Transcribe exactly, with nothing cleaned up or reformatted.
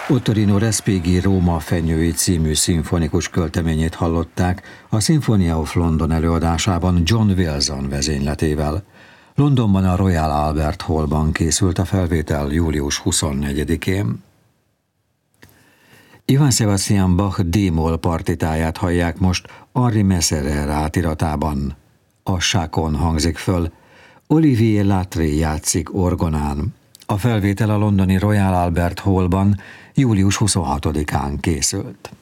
Ottorino Respighi Róma fenyői című szimfonikus költeményét hallották a Symphony of London előadásában John Wilson vezényletével. Londonban a Royal Albert Hallban készült a felvétel július huszonnegyedikén. Johann Sebastian Bach D-moll partitáját hallják most Henri Messerer átiratában. A sákon hangzik föl, Olivier Latry játszik orgonán. A felvétel a londoni Royal Albert Hallban július huszonhatodikán készült.